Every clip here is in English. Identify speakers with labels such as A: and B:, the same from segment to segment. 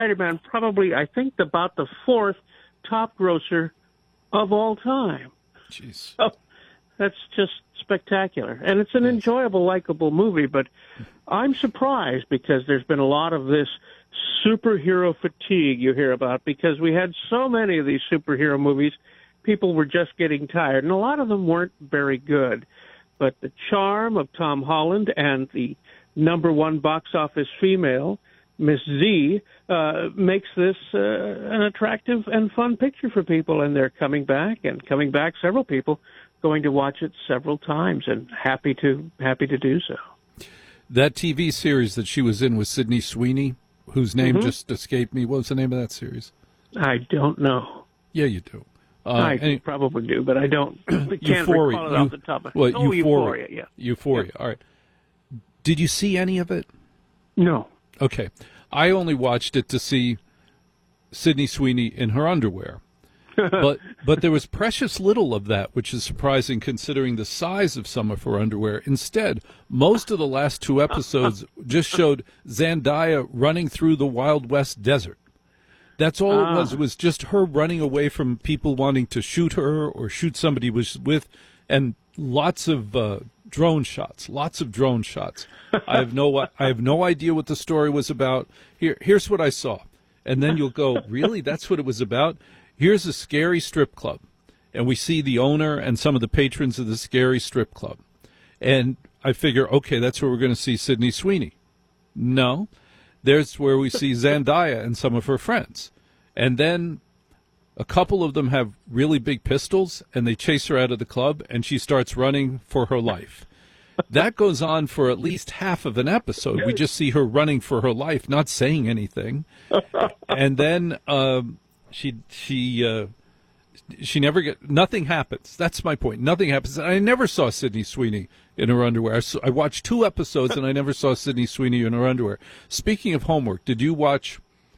A: Spider-Man probably, I think, about the fourth top grosser of all time.
B: Jeez.
A: So that's just spectacular. And it's an enjoyable, likable movie, but I'm surprised because there's been a lot of this superhero fatigue you hear about because we had so many of these superhero movies, people were just getting tired, and a lot of them weren't very good. But the charm of Tom Holland and the number one box office female, Miss Z, makes this an attractive and fun picture for people, and they're coming back, several people going to watch it several times, and happy to do so.
B: That TV series that she was in with Sydney Sweeney, whose name just escaped me. What was the name of that series?
A: I don't know.
B: Yeah, you do.
A: I probably do, but I don't. I can't
B: Euphoria.
A: recall it off the top of
B: Well,
A: Euphoria, yeah.
B: Euphoria, all right. Did you see any of it?
A: No.
B: Okay. I only watched it to see Sydney Sweeney in her underwear. But there was precious little of that, which is surprising considering the size of some of her underwear. Instead, most of the last two episodes just showed Zendaya running through the Wild West desert. That's all it was. It was just her running away from people wanting to shoot her or shoot somebody was with, and lots of drone shots. I have no idea what the story was about. Here's what I saw. And then you'll go, really? That's what it was about? Here's a scary strip club, and we see the owner and some of the patrons of the scary strip club. And I figure, okay, that's where we're going to see Sydney Sweeney. No, there's where we see Zendaya and some of her friends. And then a couple of them have really big pistols, and they chase her out of the club, and she starts running for her life. That goes on for at least half of an episode. We just see her running for her life, not saying anything. And then she never nothing happens. That's my point. Nothing happens. I never saw Sydney Sweeney in her underwear. I watched 2 episodes and I never saw Sydney Sweeney in her underwear. Speaking of homework, did you watch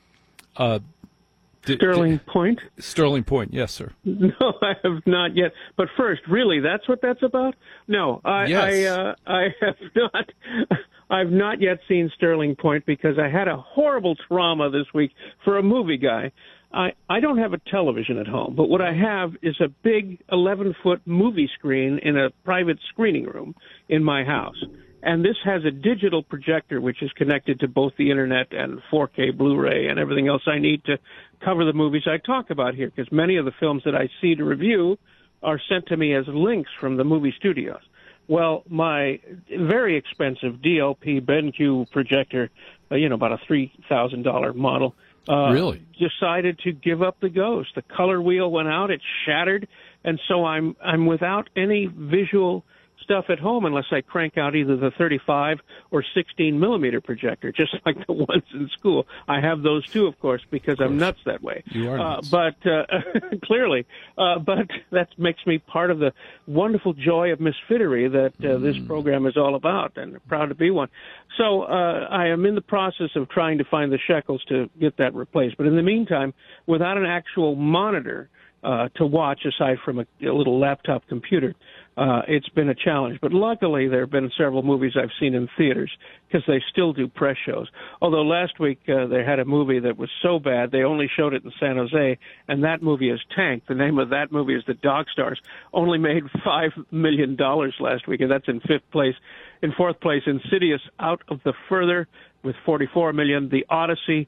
A: Sterling Point?
B: Sterling Point, yes, sir.
A: No, I have not yet. But first, really, that's what that's about? No, I have not. I've not yet seen Sterling Point because I had a horrible trauma this week for a movie guy. I don't have a television at home, but what I have is a big 11-foot movie screen in a private screening room in my house. And this has a digital projector, which is connected to both the Internet and 4K Blu-ray and everything else I need to cover the movies I talk about here, because many of the films that I see to review are sent to me as links from the movie studios. Well, my very expensive DLP BenQ projector, about a $3,000 model,
B: really
A: decided to give up the ghost. The color wheel went out, it shattered, and so I'm without any visual stuff at home unless I crank out either the 35 or 16 millimeter projector, just like the ones in school. I have those too, of course, because I'm nuts that way.
B: You are nuts.
A: But clearly, but that makes me part of the wonderful joy of misfittery that this program is all about, and I'm proud to be one. So I am in the process of trying to find the shekels to get that replaced. But in the meantime, without an actual monitor to watch, aside from a little laptop computer, it's been a challenge. But luckily, there have been several movies I've seen in theaters because they still do press shows. Although last week they had a movie that was so bad, they only showed it in San Jose, and that movie is Tank. The name of that movie is The Dog Stars. Only made $5 million last week, and that's in 5th place. In 4th place, Insidious Out of the Further with $44 million. The Odyssey,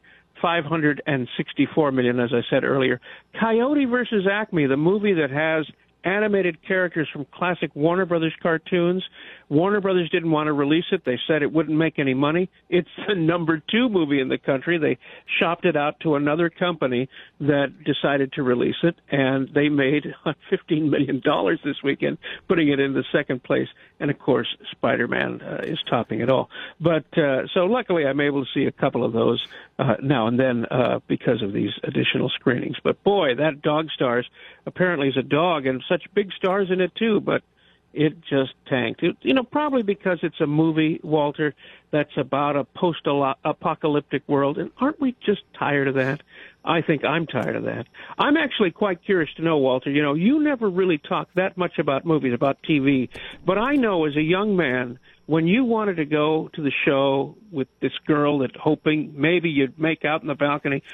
A: $564 million, as I said earlier. Coyote versus Acme, the movie that has animated characters from classic Warner Brothers cartoons. Warner Brothers didn't want to release it. They said it wouldn't make any money. It's the number 2 movie in the country. They shopped it out to another company that decided to release it, and they made $15 million this weekend, putting it in the 2nd place. And, of course, Spider-Man is topping it all. But so luckily I'm able to see a couple of those now and then because of these additional screenings. But, boy, that Dog Stars apparently is a dog, and such big stars in it, too. But it just tanked. Probably because it's a movie, Walter, that's about a post-apocalyptic world. And aren't we just tired of that? I think I'm tired of that. I'm actually quite curious to know, Walter, you never really talk that much about movies, about TV. But I know as a young man when you wanted to go to the show with this girl that hoping maybe you'd make out in the balcony,